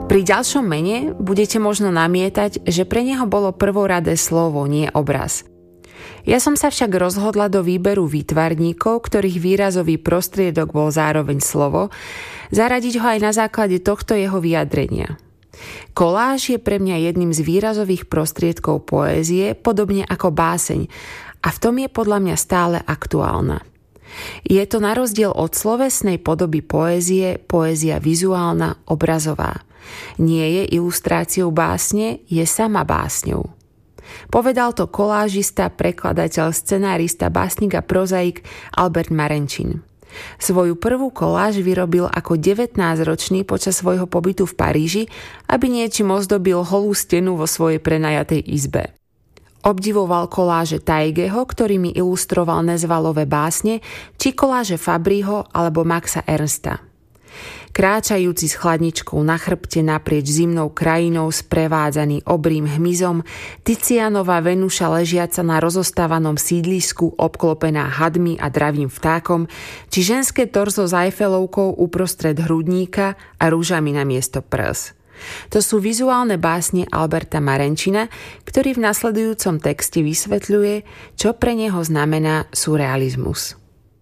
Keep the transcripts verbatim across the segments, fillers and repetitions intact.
Pri ďalšom mene budete možno namietať, že pre neho bolo prvoradé slovo, nie obraz. Ja som sa však rozhodla do výberu výtvarníkov, ktorých výrazový prostriedok bol zároveň slovo, zaradiť ho aj na základe tohto jeho vyjadrenia. Koláž je pre mňa jedným z výrazových prostriedkov poézie, podobne ako báseň, a v tom je podľa mňa stále aktuálna. Je to na rozdiel od slovesnej podoby poézie, poézia vizuálna, obrazová. Nie je ilustráciou básne, je sama básňou. Povedal to kolážista, prekladateľ, scenárista, básnik a prozaik Albert Marenčin. Svoju prvú koláž vyrobil ako devätnásťročný počas svojho pobytu v Paríži, aby niečím ozdobil holú stenu vo svojej prenajatej izbe. Obdivoval koláže Taigeho, ktorými ilustroval Nezvalové básne, či koláže Fabriho alebo Maxa Ernsta. Kráčajúci s chladničkou na chrbte naprieč zimnou krajinou sprevádzaný obrým hmyzom, Tizianova Venuša ležiaca na rozostávanom sídlisku obklopená hadmi a dravým vtákom, či ženské torzo s Eiffelovkou uprostred hrudníka a rúžami na miesto prs. To sú vizuálne básne Alberta Marenčina, ktorý v nasledujúcom texte vysvetľuje, čo pre neho znamená surrealizmus.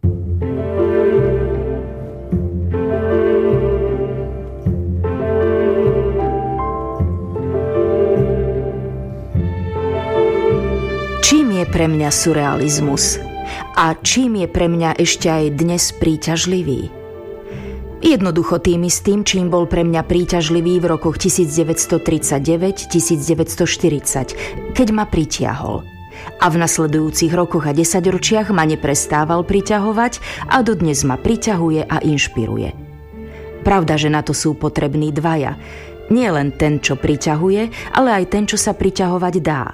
Čím je pre mňa surrealizmus? A čím je pre mňa ešte aj dnes príťažlivý? Jednoducho tým istým, čím bol pre mňa príťažlivý v rokoch devätnásťtridsaťdeväť devätnásťštyridsať, keď ma pritiahol. A v nasledujúcich rokoch a desaťročiach ma neprestával priťahovať a dodnes ma priťahuje a inšpiruje. Pravda, že na to sú potrební dvaja. Nie len ten, čo priťahuje, ale aj ten, čo sa priťahovať dá.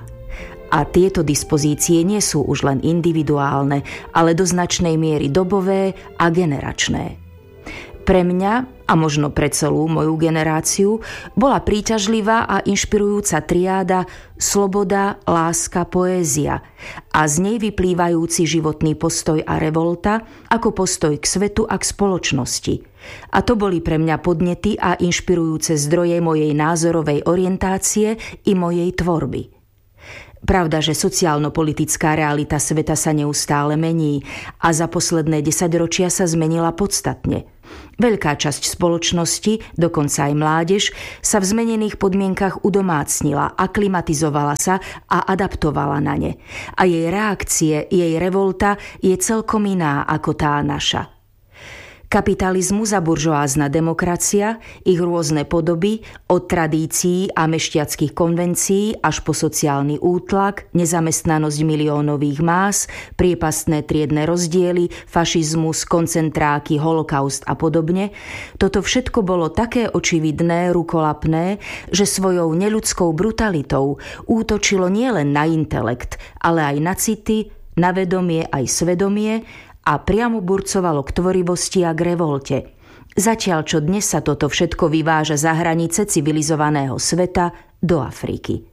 A tieto dispozície nie sú už len individuálne, ale do značnej miery dobové a generačné. Pre mňa, a možno pre celú moju generáciu, bola príťažlivá a inšpirujúca triáda sloboda, láska, poézia a z nej vyplývajúci životný postoj a revolta ako postoj k svetu a k spoločnosti. A to boli pre mňa podnety a inšpirujúce zdroje mojej názorovej orientácie i mojej tvorby. Pravda, že sociálno-politická realita sveta sa neustále mení a za posledné desaťročia sa zmenila podstatne. Veľká časť spoločnosti, dokonca aj mládež, sa v zmenených podmienkach udomácnila, aklimatizovala sa a adaptovala na ne. A jej reakcie, jej revolta je celkom iná ako tá naša. Kapitalizmus a buržoázna demokracia, ich rôzne podoby, od tradícií a mešťackých konvencií až po sociálny útlak, nezamestnanosť miliónových más, priepastné triedne rozdiely, fašizmus, koncentráky, holokaust a podobne, toto všetko bolo také očividné, rukolapné, že svojou neľudskou brutalitou útočilo nielen na intelekt, ale aj na city, na vedomie aj svedomie, a priamo burcovalo k tvorivosti a k revolte. Zatiaľ, čo dnes sa toto všetko vyváža za hranice civilizovaného sveta do Afriky.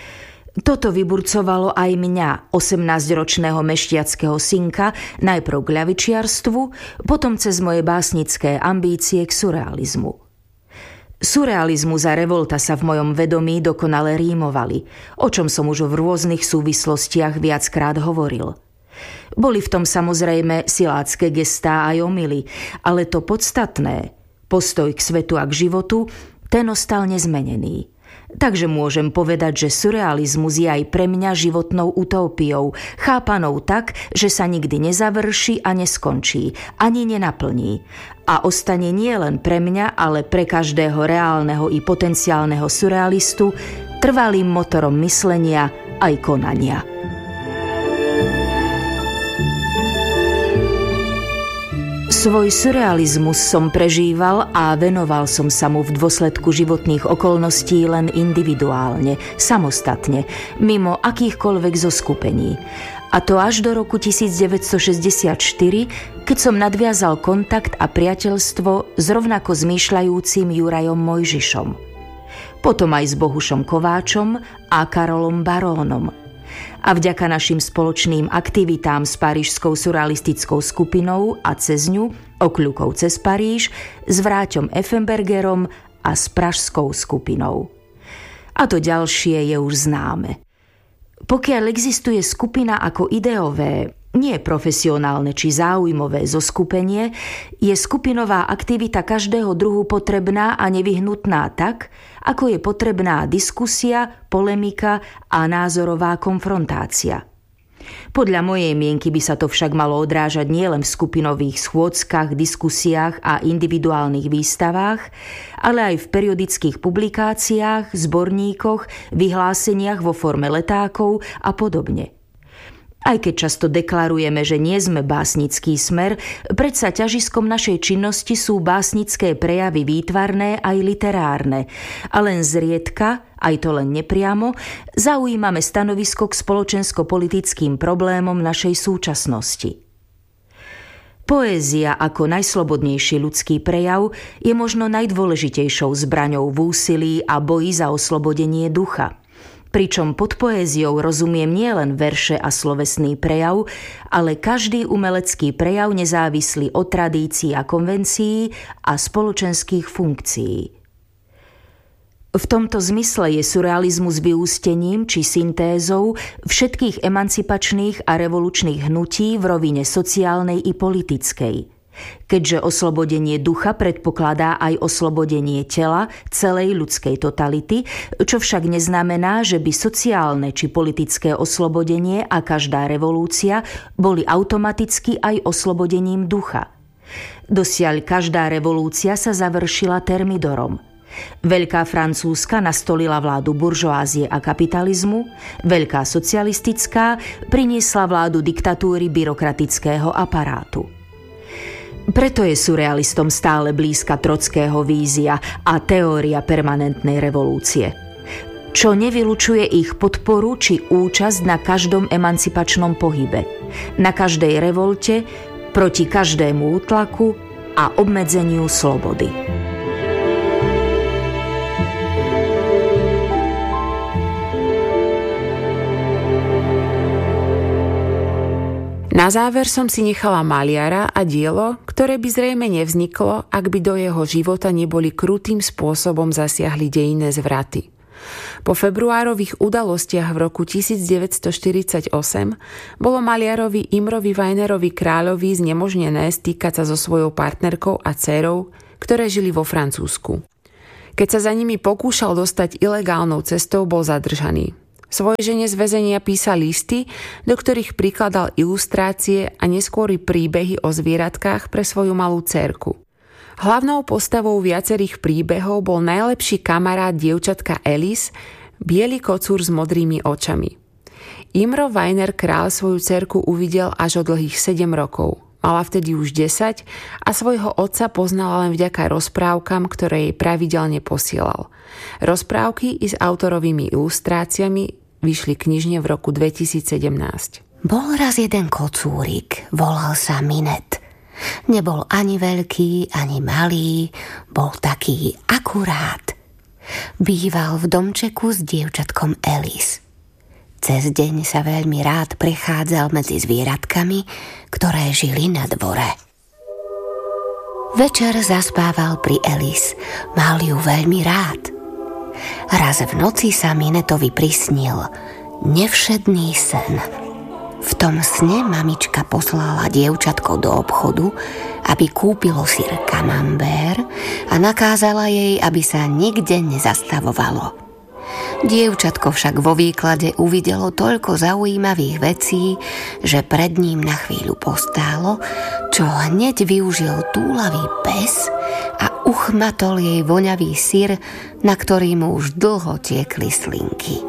Toto vyburcovalo aj mňa, osemnásťročného mešťackého synka, najprv k ľavičiarstvu, potom cez moje básnické ambície k surrealizmu. Surrealizmus a revolta sa v mojom vedomí dokonale rímovali, o čom som už v rôznych súvislostiach viackrát hovoril. Boli v tom samozrejme silácké gestá aj omyly, ale to podstatné, postoj k svetu a k životu, ten ostal nezmenený. Takže môžem povedať, že surrealizmus je aj pre mňa životnou utópiou, chápanou tak, že sa nikdy nezavrší a neskončí, ani nenaplní. A ostane nie len pre mňa, ale pre každého reálneho i potenciálneho surrealistu trvalým motorom myslenia aj konania. Svoj surrealizmus som prežíval a venoval som sa mu v dôsledku životných okolností len individuálne, samostatne, mimo akýchkoľvek zoskupení. A to až do roku devätnásťšesťdesiatštyri, keď som nadviazal kontakt a priateľstvo s rovnako zmýšľajúcim Jurajom Mojžišom. Potom aj s Bohušom Kováčom a Karolom Barónom. A vďaka našim spoločným aktivitám s parížskou surrealistickou skupinou a cez ňu, okľukou cez Paríž, s Vráťom Effenbergerom a s pražskou skupinou. A to ďalšie je už známe. Pokiaľ existuje skupina ako ideové, nie profesionálne či záujmové zoskupenie, je skupinová aktivita každého druhu potrebná a nevyhnutná tak, ako je potrebná diskusia, polemika a názorová konfrontácia. Podľa mojej mienky by sa to však malo odrážať nielen v skupinových schôdzkach, diskusiách a individuálnych výstavách, ale aj v periodických publikáciách, zborníkoch, vyhláseniach vo forme letákov a podobne. Aj keď často deklarujeme, že nie sme básnický smer, predsa ťažiskom našej činnosti sú básnické prejavy výtvarné aj literárne. A len zriedka, aj to len nepriamo, zaujímame stanovisko k spoločensko-politickým problémom našej súčasnosti. Poézia ako najslobodnejší ľudský prejav je možno najdôležitejšou zbraňou v úsilí a boji za oslobodenie ducha. Pričom pod poéziou rozumiem nielen verše a slovesný prejav, ale každý umelecký prejav nezávislý od tradícií a konvencií a spoločenských funkcií. V tomto zmysle je surrealizmus vyústením či syntézou všetkých emancipačných a revolučných hnutí v rovine sociálnej i politickej. Keďže oslobodenie ducha predpokladá aj oslobodenie tela celej ľudskej totality, čo však neznamená, že by sociálne či politické oslobodenie a každá revolúcia boli automaticky aj oslobodením ducha. Dosiaľ každá revolúcia sa završila termidorom. Veľká francúzska nastolila vládu buržoázie a kapitalizmu, veľká socialistická priniesla vládu diktatúry byrokratického aparátu. Preto je surrealistom stále blízka Trotského vízia a teória permanentnej revolúcie, čo nevylučuje ich podporu či účasť na každom emancipačnom pohybe, na každej revolte, proti každému útlaku a obmedzeniu slobody. Na záver som si nechala maliara a dielo, ktoré by zrejme nevzniklo, ak by do jeho života neboli krutým spôsobom zasiahli dejinné zvraty. Po februárových udalostiach v roku devätnásťstoštyridsaťosem bolo maliarovi Imrovi Weinerovi Kráľovi znemožnené stýkať sa so svojou partnerkou a dcérou, ktoré žili vo Francúzsku. Keď sa za nimi pokúšal dostať ilegálnou cestou, bol zadržaný. Svojej žene z väzenia písal listy, do ktorých prikladal ilustrácie a neskôr príbehy o zvieratkách pre svoju malú dcérku. Hlavnou postavou viacerých príbehov bol najlepší kamarát dievčatka Alice, biely kocúr s modrými očami. Imro Weiner Král svoju dcérku uvidel až o dlhých sedem rokov. Mala vtedy už desať a svojho otca poznala len vďaka rozprávkam, ktoré jej pravidelne posielal. Rozprávky i s autorovými ilustráciami vyšli knižne v roku dvetisícsedemnásť. Bol raz jeden kocúrik, volal sa Minet. Nebol ani veľký, ani malý, bol taký akurát. Býval v domčeku s dievčatkom Alice. Cez deň sa veľmi rád prechádzal medzi zvieratkami, ktoré žili na dvore. Večer zaspával pri Alice, mal ju veľmi rád. Raz v noci sa Minetovi prisnil nevšedný sen. V tom sne mamička poslala dievčatko do obchodu, aby kúpilo syr Camembert a nakázala jej, aby sa nikde nezastavovalo. Dievčatko však vo výklade uvidelo toľko zaujímavých vecí, že pred ním na chvíľu postálo, čo hneď využil túlavý pes a uchmatol jej voňavý syr, na ktorý mu už dlho tiekli slinky.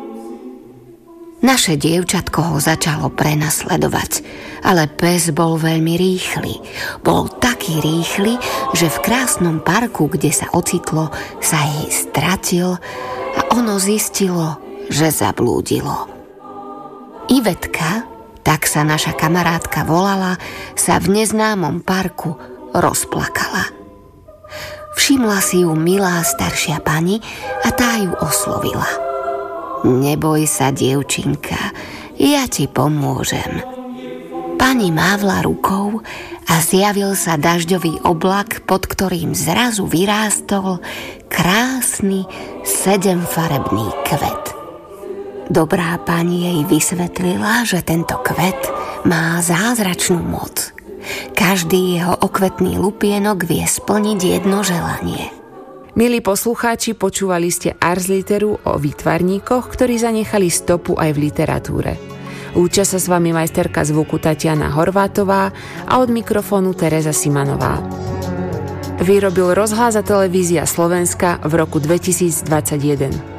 Naše dievčatko ho začalo prenasledovať, ale pes bol veľmi rýchly. Bol taký rýchly, že v krásnom parku, kde sa ocitlo, sa jej stratil a ono zistilo, že zablúdilo. Ivetka, tak sa naša kamarátka volala, sa v neznámom parku rozplakala. Všimla si ju milá staršia pani a tá ju oslovila. Neboj sa, dievčinka, ja ti pomôžem. Pani mávla rukou a zjavil sa dažďový oblak, pod ktorým zrazu vyrástol krásny sedemfarebný kvet. Dobrá pani jej vysvetlila, že tento kvet má zázračnú moc. Každý jeho okvetný lupienok vie splniť jedno želanie. Milí poslucháči, počúvali ste Ars Literu o výtvarníkoch, ktorí zanechali stopu aj v literatúre. Lúčia sa s vami majsterka zvuku Tatiana Horvátová a od mikrofónu Tereza Simanová. Vyrobil Rozhlas a televízia Slovenska v roku dvetisícdvadsaťjeden.